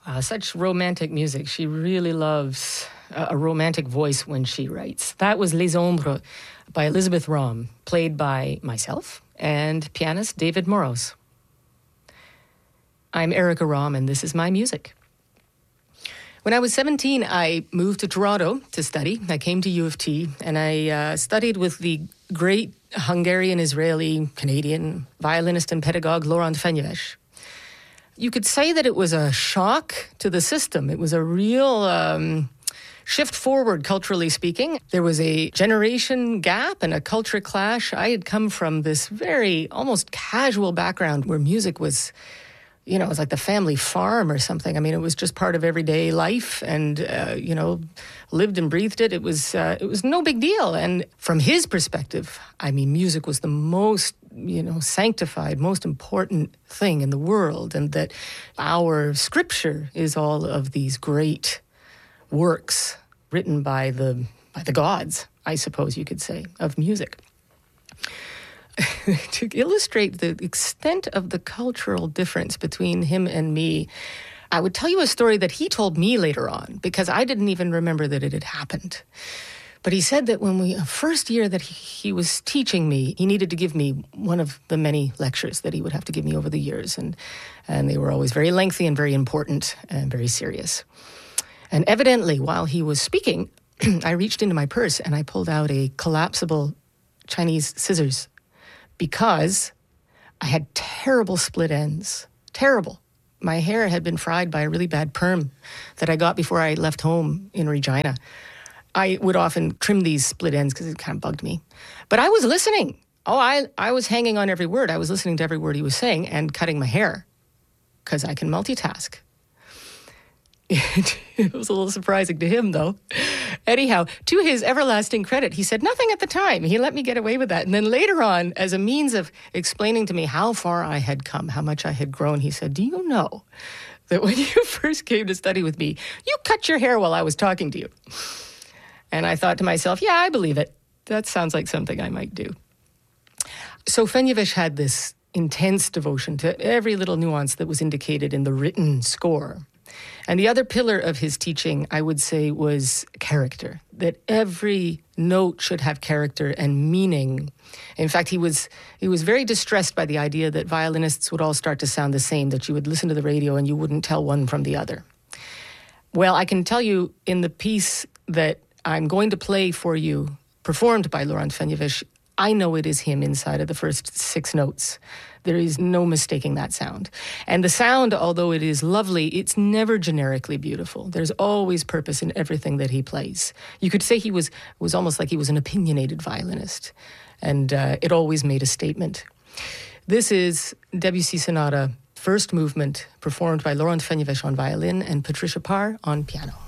Such romantic music. She really loves a romantic voice when she writes. That was Les Ombres by Elizabeth Rahm, played by myself and pianist David Moros. I'm Erica Rahm, and this is my music. When I was 17, I moved to Toronto to study. I came to U of T, and I studied with the great Hungarian-Israeli-Canadian violinist and pedagogue Laurent Fenyves. You could say that it was a shock to the system. It was a real shift forward, culturally speaking. There was a generation gap and a culture clash. I had come from this very almost casual background where music was, it was like the family farm or something. I mean, it was just part of everyday life and, lived and breathed it. It was no big deal. And from his perspective, I mean, music was the most, sanctified, most important thing in the world. And that our scripture is all of these great works written by the gods, I suppose you could say, of music. To illustrate the extent of the cultural difference between him and me, I would tell you a story that he told me later on, because I didn't even remember that it had happened. But he said that when first year that he was teaching me, he needed to give me one of the many lectures that he would have to give me over the years. And they were always very lengthy and very important and very serious. And evidently, while he was speaking, I reached into my purse and I pulled out a collapsible Chinese scissors because I had terrible split ends. Terrible. My hair had been fried by a really bad perm that I got before I left home in Regina. I would often trim these split ends because it kind of bugged me. But I was listening. I was hanging on every word. I was listening to every word he was saying and cutting my hair because I can multitask. It was a little surprising to him, though. Anyhow, to his everlasting credit, he said nothing at the time. He let me get away with that. And then later on, as a means of explaining to me how far I had come, how much I had grown, he said, "Do you know that when you first came to study with me, you cut your hair while I was talking to you?" And I thought to myself, yeah, I believe it. That sounds like something I might do. So Fenyves had this intense devotion to every little nuance that was indicated in the written score. And the other pillar of his teaching, I would say, was character, that every note should have character and meaning. In fact, he was very distressed by the idea that violinists would all start to sound the same, that you would listen to the radio and you wouldn't tell one from the other. Well, I can tell you in the piece that I'm going to play for you, performed by Laurent Fenyves, I know it is him inside of the first 6 notes. There is no mistaking that sound. And the sound, although it is lovely, it's never generically beautiful. There's always purpose in everything that he plays. You could say he was almost like he was an opinionated violinist, and it always made a statement. This is Debussy Sonata, first movement, performed by Laurent Fenyves on violin and Patricia Parr on piano.